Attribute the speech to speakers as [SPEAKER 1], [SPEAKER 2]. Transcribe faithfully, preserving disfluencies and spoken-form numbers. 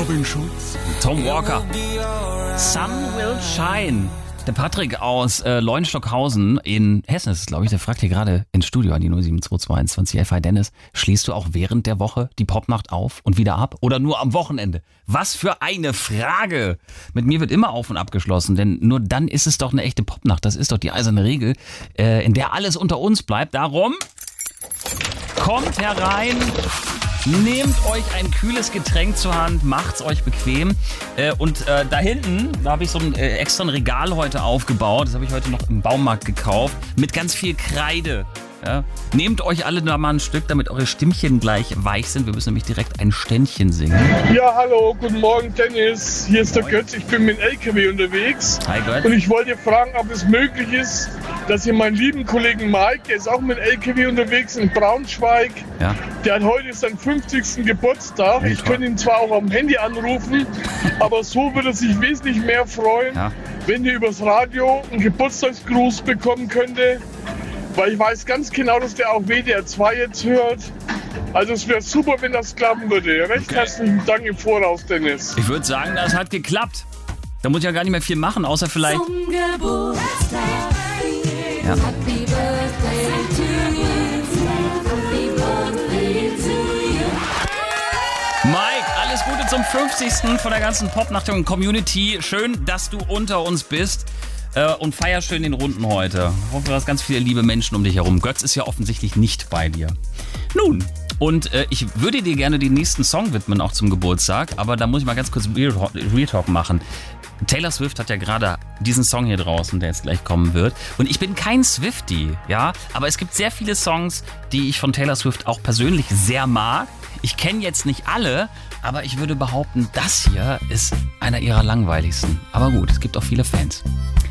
[SPEAKER 1] Robin Schulz,
[SPEAKER 2] Tom Walker. Sun will shine. Der Patrick aus äh, Leuenstockhausen in Hessen ist es, glaube ich, der fragt hier gerade ins Studio an die null sieben zwei zwei eins zwei elf. Hi Dennis, schließt du auch während der Woche die Popnacht auf und wieder ab oder nur am Wochenende? Was für eine Frage! Mit mir wird immer auf und abgeschlossen, denn nur dann ist es doch eine echte Popnacht. Das ist doch die eiserne Regel, äh, in der alles unter uns bleibt. Darum kommt herein. Nehmt euch ein kühles Getränk zur Hand, macht's euch bequem. Äh, und äh, da hinten, da habe ich so ein äh, extra ein Regal heute aufgebaut. Das habe ich heute noch im Baumarkt gekauft. Mit ganz viel Kreide. Ja? Nehmt euch alle da mal ein Stück, damit eure Stimmchen gleich weich sind. Wir müssen nämlich direkt ein Ständchen singen.
[SPEAKER 3] Ja, hallo, guten Morgen Dennis. Hier ist der Götz. Ich bin mit dem L K W unterwegs.
[SPEAKER 2] Hi Götz.
[SPEAKER 3] Und ich wollte fragen, ob es möglich ist, dass ihr meinen lieben Kollegen Mike, der ist auch mit dem L K W unterwegs in Braunschweig.
[SPEAKER 2] Ja.
[SPEAKER 3] Der hat heute seinen fünfzigsten Geburtstag. Ich könnte ihn zwar auch am Handy anrufen, aber so würde er sich wesentlich mehr freuen,
[SPEAKER 2] Ja.
[SPEAKER 3] wenn ihr übers Radio einen Geburtstagsgruß bekommen könnte. Weil ich weiß ganz genau, dass der auch W D R zwei jetzt hört. Also es wäre super, wenn das klappen würde. Recht
[SPEAKER 2] Okay.
[SPEAKER 3] herzlichen Dank im Voraus, Dennis.
[SPEAKER 2] Ich würde sagen, das hat geklappt. Da muss ich ja gar nicht mehr viel machen, außer vielleicht...
[SPEAKER 4] Zum Geburtstag.
[SPEAKER 2] Ja.
[SPEAKER 4] Happy Birthday to you. Happy Birthday to you.
[SPEAKER 2] Mike, alles Gute zum fünfzigsten von der ganzen Popnacht und Community. Schön, dass du unter uns bist. Äh, und feier schön den Runden heute. Ich hoffe, du hast ganz viele liebe Menschen um dich herum. Götz ist ja offensichtlich nicht bei dir. Nun, und äh, ich würde dir gerne den nächsten Song widmen, auch zum Geburtstag. Aber da muss ich mal ganz kurz Real Talk, Real Talk machen. Taylor Swift hat ja gerade diesen Song hier draußen, der jetzt gleich kommen wird. Und ich bin kein Swiftie, ja. Aber es gibt sehr viele Songs, die ich von Taylor Swift auch persönlich sehr mag. Ich kenne jetzt nicht alle, aber ich würde behaupten, das hier ist einer ihrer langweiligsten. Aber gut, es gibt auch viele Fans.